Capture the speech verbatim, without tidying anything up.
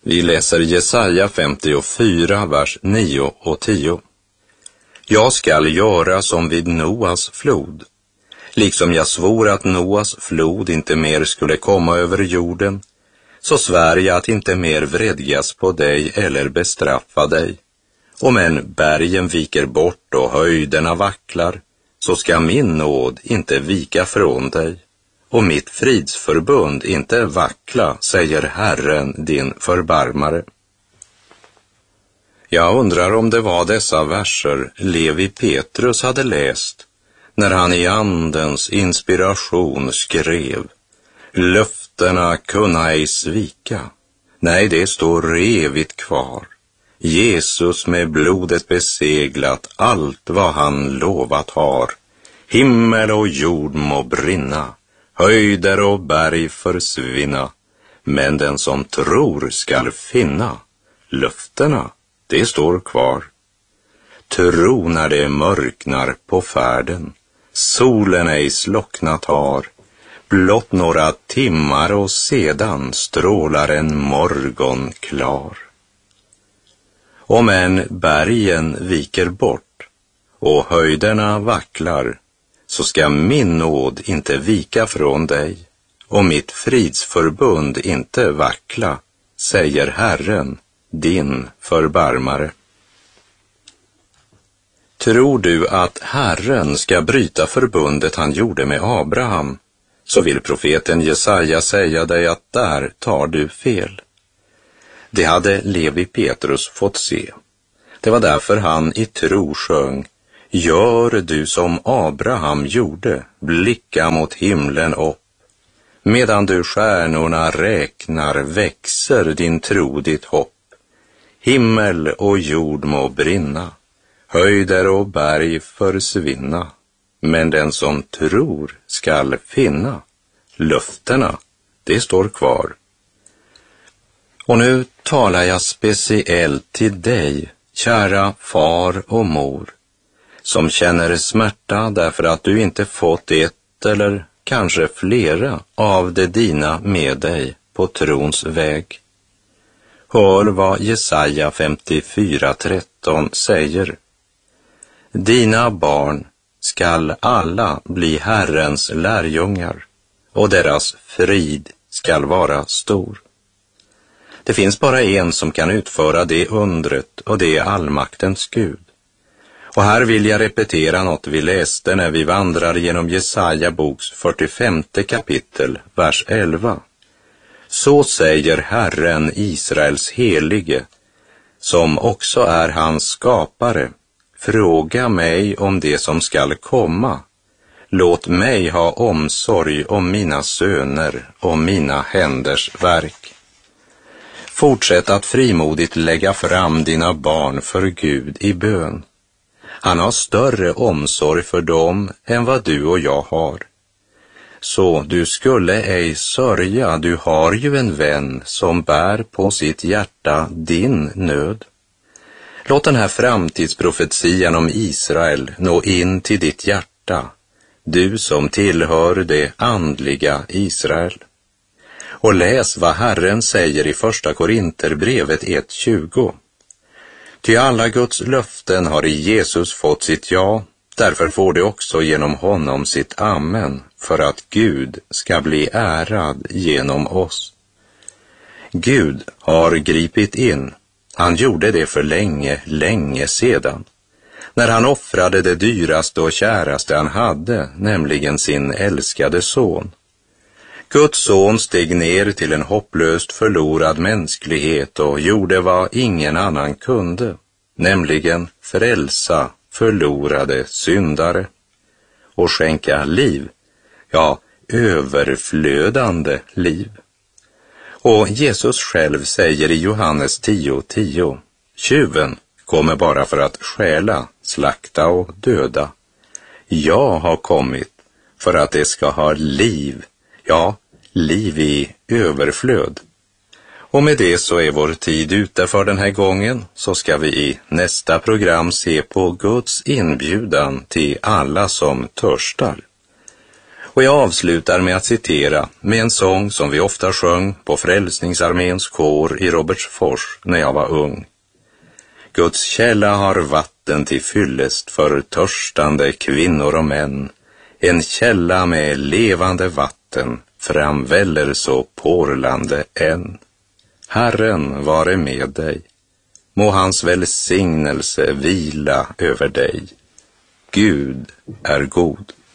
Vi läser Jesaja femtiofyra, vers nio och tio. Jag skall göra som vid Noas flod. Liksom jag svor att Noas flod inte mer skulle komma över jorden, så svär jag att inte mer vredgas på dig eller bestraffa dig. Om än bergen viker bort och höjderna vacklar, så ska min nåd inte vika från dig, och mitt fridsförbund inte vackla, säger Herren din förbarmare. Jag undrar om det var dessa verser Levi Petrus hade läst när han i andens inspiration skrev: löftena kunna ej svika, nej det står evigt kvar. Jesus med blodet beseglat allt vad han lovat har. Himmel och jord må brinna, höjder och berg försvinna, men den som tror skall finna. Löftena, det står kvar. Tro när det mörknar på färden, solen ej slocknat har, blott några timmar och sedan strålar en morgon klar. Om än bergen viker bort och höjderna vacklar, så ska min nåd inte vika från dig, och mitt fridsförbund inte vackla, säger Herren, din förbarmare. Tror du att Herren ska bryta förbundet han gjorde med Abraham, så vill profeten Jesaja säga dig att där tar du fel. Det hade Levi Petrus fått se. Det var därför han i tro sjöng: gör du som Abraham gjorde, blicka mot himlen upp. Medan du stjärnorna räknar växer din tro ditt hopp. Himmel och jord må brinna, höjder och berg försvinna, men den som tror skall finna. Löftena, det står kvar. Och nu talar jag speciellt till dig, kära far och mor, som känner smärta därför att du inte fått ett eller kanske flera av det dina med dig på trons väg. Hör vad Jesaja femtiofyra tretton säger. Dina barn skall alla bli Herrens lärjungar, och deras frid skall vara stor. Det finns bara en som kan utföra det undret, och det är allmaktens Gud. Och här vill jag repetera något vi läste när vi vandrar genom Jesaja boks fyrtiofemte kapitel, vers elva. Så säger Herren, Israels helige, som också är hans skapare: fråga mig om det som skall komma. Låt mig ha omsorg om mina söner och mina händers verk. Fortsätt att frimodigt lägga fram dina barn för Gud i bön. Han har större omsorg för dem än vad du och jag har. Så du skulle ej sörja, du har ju en vän som bär på sitt hjärta din nöd. Låt den här framtidsprofetian om Israel nå in till ditt hjärta, du som tillhör det andliga Israel. Och läs vad Herren säger i första Korinterbrevet ett tjugo. Ty alla Guds löften har i Jesus fått sitt ja, därför får det också genom honom sitt amen, för att Gud ska bli ärad genom oss. Gud har gripit in. Han gjorde det för länge, länge sedan, när han offrade det dyraste och käraste han hade, nämligen sin älskade son. Guds son steg ner till en hopplöst förlorad mänsklighet och gjorde vad ingen annan kunde, nämligen frälsa förlorade syndare och skänka liv, ja, överflödande liv. Och Jesus själv säger i Johannes tio tio, tjuven kommer bara för att stjäla, slakta och döda. Jag har kommit för att det ska ha liv, ja, liv i överflöd. Och med det så är vår tid ute för den här gången, så ska vi i nästa program se på Guds inbjudan till alla som törstar. Och jag avslutar med att citera med en sång som vi ofta sjöng på Frälsningsarméns kår i Robertsfors när jag var ung. Guds källa har vatten till fyllest för törstande kvinnor och män. En källa med levande vatten framväller så porlande än. Herren vare med dig. Må hans välsignelse vila över dig. Gud är god.